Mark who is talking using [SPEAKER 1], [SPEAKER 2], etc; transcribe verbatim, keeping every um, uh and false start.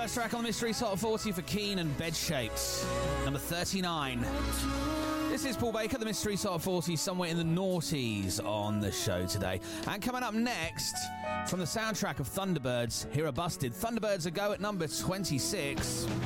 [SPEAKER 1] First track on the Mystery Top forty for Keane and Bed Shaped, number thirty-nine. This is Paul Baker, the Mystery Top forty, somewhere in the noughties on the show today. And coming up next, from the soundtrack of Thunderbirds, here are Busted. Thunderbirds a go at number twenty-six.